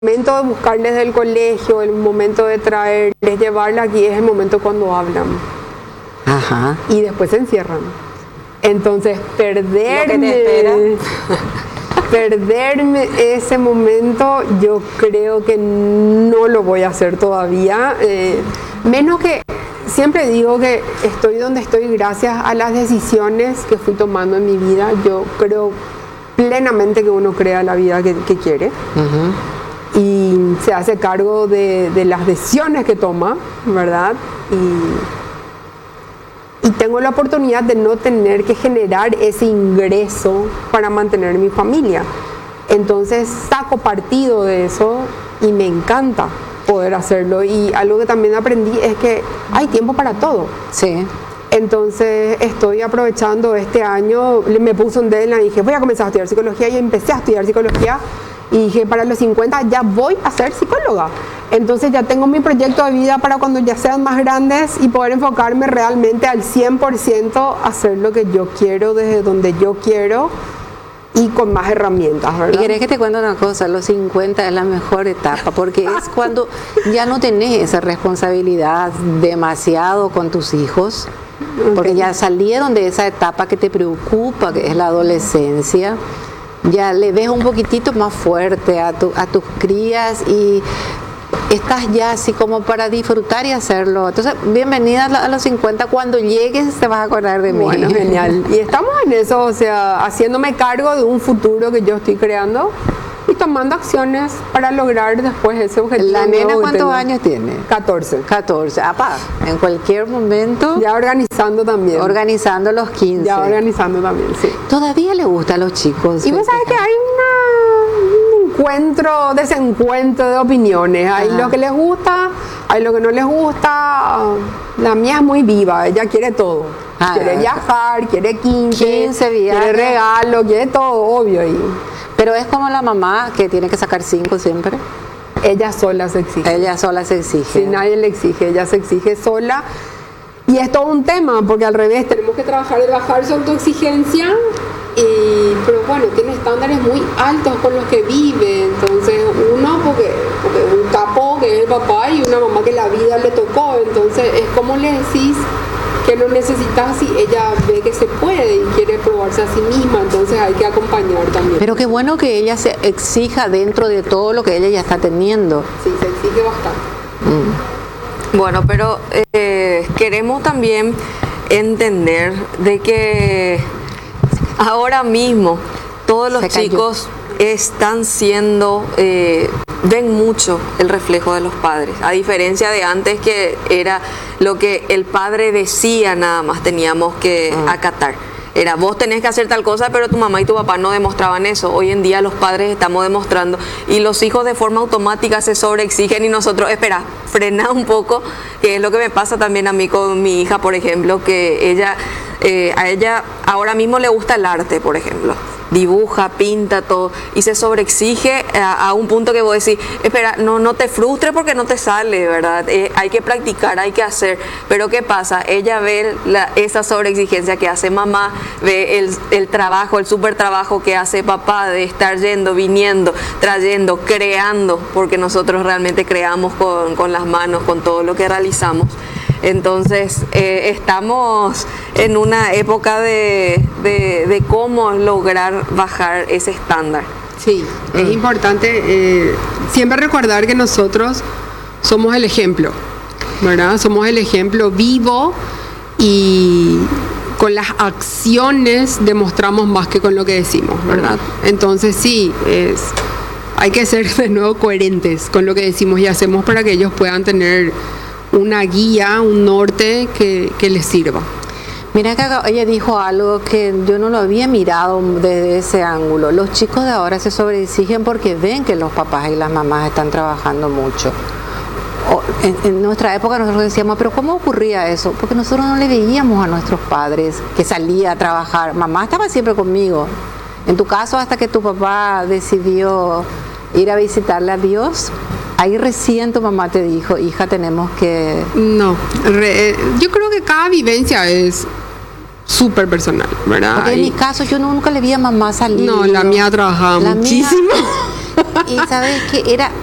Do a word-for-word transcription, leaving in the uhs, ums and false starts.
momento de buscarles del colegio, el momento de traerles, llevarla aquí, es el momento cuando hablan. Ajá. Y después se encierran. Entonces, perderme, perderme ese momento, yo creo que no lo voy a hacer todavía. Eh, menos que, siempre digo que estoy donde estoy gracias a las decisiones que fui tomando en mi vida. Yo creo plenamente que uno crea la vida que, que quiere. Uh-huh. Y se hace cargo de, de las decisiones que toma, ¿verdad? Y, y tengo la oportunidad de no tener que generar ese ingreso para mantener mi familia. Entonces saco partido de eso y me encanta poder hacerlo. Y algo que también aprendí es que hay tiempo para todo. Sí. Entonces estoy aprovechando este año, me puse un deadline y dije voy a comenzar a estudiar psicología, y empecé a estudiar psicología y dije para los cincuenta ya voy a ser psicóloga. Entonces ya tengo mi proyecto de vida para cuando ya sean más grandes y poder enfocarme realmente al cien por ciento a hacer lo que yo quiero desde donde yo quiero y con más herramientas, ¿verdad? Y querés que te cuente una cosa, los cincuenta es la mejor etapa porque es cuando ya no tenés esa responsabilidad demasiado con tus hijos. Porque ya salieron de esa etapa que te preocupa, que es la adolescencia, ya le ves un poquitito más fuerte a, tu, a tus crías y estás ya así como para disfrutar y hacerlo. Entonces, bienvenida a los cincuenta, cuando llegues te vas a acordar de mí. Bueno, genial. Y estamos en eso, o sea, haciéndome cargo de un futuro que yo estoy creando y tomando acciones para lograr después ese objetivo. ¿La nena cuántos años tiene? catorce. catorce. Apa, en cualquier momento. Ya organizando también. Organizando los quince. Ya organizando también, sí. Todavía le gusta a los chicos. Y vos sabés que hay una, un encuentro, desencuentro de opiniones. Hay Ajá. lo que les gusta, hay lo que no les gusta. La mía es muy viva, ella quiere todo. Ah, quiere viajar, quiere quince, quince viajes. Quiere regalo, quiere todo, obvio. Y pero es como la mamá que tiene que sacar cinco siempre. Ella sola se exige. Ella sola se exige. Sí, nadie le exige, ella se exige sola. Y es todo un tema, porque al revés, tenemos que trabajar de bajar su autoexigencia. Y, pero bueno, tiene estándares muy altos con los que vive. Entonces, uno, porque, porque un capo que es el papá y una mamá que la vida le tocó. Entonces, es como le decís que no necesitas si ella ve que se puede y quiere probarse a sí misma, entonces hay que acompañar también. Pero qué bueno que ella se exija dentro de todo lo que ella ya está teniendo. Sí, se exige bastante. Mm. Bueno, pero eh, queremos también entender de que ahora mismo todos los chicos están siendo, eh, ven mucho el reflejo de los padres, a diferencia de antes que era lo que el padre decía, nada más teníamos que uh-huh. acatar. Era vos tenés que hacer tal cosa, pero tu mamá y tu papá no demostraban eso. Hoy en día los padres estamos demostrando y los hijos de forma automática se sobreexigen y nosotros, espera, frena un poco, que es lo que me pasa también a mí con mi hija, por ejemplo, que ella, eh, a ella ahora mismo le gusta el arte, por ejemplo. Dibuja, pinta, todo, y se sobreexige a, a un punto que vos decís, espera, no, no te frustres porque no te sale, ¿verdad? Eh, hay que practicar, hay que hacer, pero ¿qué pasa? Ella ve la, esa sobreexigencia que hace mamá, ve el, el trabajo, el súper trabajo que hace papá de estar yendo, viniendo, trayendo, creando, porque nosotros realmente creamos con, con las manos, con todo lo que realizamos. Entonces, eh, estamos en una época de, de, de cómo lograr bajar ese estándar. Sí, mm. es importante eh, siempre recordar que nosotros somos el ejemplo, ¿verdad? Somos el ejemplo vivo y con las acciones demostramos más que con lo que decimos, ¿verdad? Entonces, sí, es, hay que ser de nuevo coherentes con lo que decimos y hacemos para que ellos puedan tener una guía, un norte que, que les sirva. Mira que ella dijo algo que yo no lo había mirado desde ese ángulo. Los chicos de ahora se sobreexigen porque ven que los papás y las mamás están trabajando mucho. O, en, en nuestra época nosotros decíamos, pero ¿cómo ocurría eso? Porque nosotros no le veíamos a nuestros padres que salía a trabajar. Mamá estaba siempre conmigo. En tu caso, hasta que tu papá decidió ir a visitarle a Dios, ahí recién tu mamá te dijo, hija, tenemos que... No, re, yo creo que cada vivencia es súper personal, ¿verdad? Porque en mi caso yo nunca le vi a mamá salir. No, la mía trabajaba la muchísimo. Mía, y sabes que era